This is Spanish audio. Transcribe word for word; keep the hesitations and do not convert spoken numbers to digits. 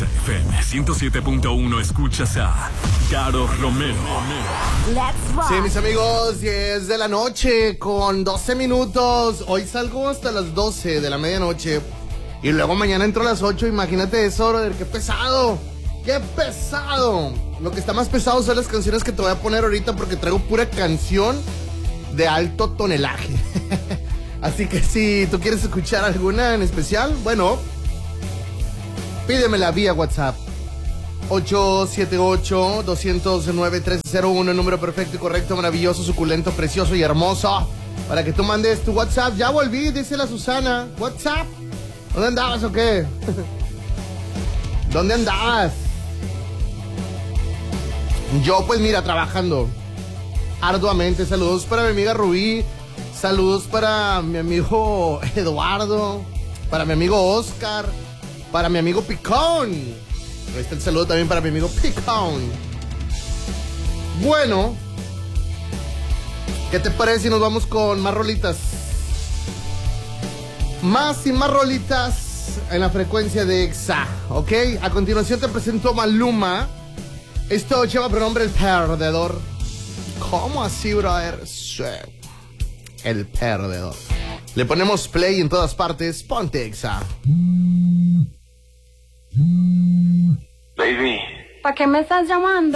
Exa F M ciento siete punto uno escuchas a Caro Romero. Let's rock. Sí, mis amigos, diez de la noche con doce minutos. Hoy salgo hasta las doce de la medianoche. Y luego mañana entro a las ocho. Imagínate eso, brother. ¡Qué pesado! ¡Qué pesado! Lo que está más pesado son las canciones que te voy a poner ahorita porque traigo pura canción de alto tonelaje. Así que si tú quieres escuchar alguna en especial, bueno, pídemela vía WhatsApp. ocho siete ocho, dos cero nueve, tres cero uno, el número perfecto y correcto, maravilloso, suculento, precioso y hermoso. Para que tú mandes tu WhatsApp. Ya volví, dice la Susana. ¿WhatsApp? ¿Dónde andabas o qué? ¿Dónde andabas? Yo pues mira, trabajando arduamente. Saludos para mi amiga Rubí. Saludos para mi amigo Eduardo. Para mi amigo Oscar. Para mi amigo Picón. Ahí está el saludo también para mi amigo Picón. Bueno, ¿qué te parece si nos vamos con más rolitas? Más y más rolitas en la frecuencia de Exa, ¿ok? A continuación te presento Maluma. Esto lleva por nombre El Perdedor. ¿Cómo así, brother? Sí. El Perdedor. Le ponemos play en todas partes. Ponte Exa. Baby. ¿Para qué me estás llamando?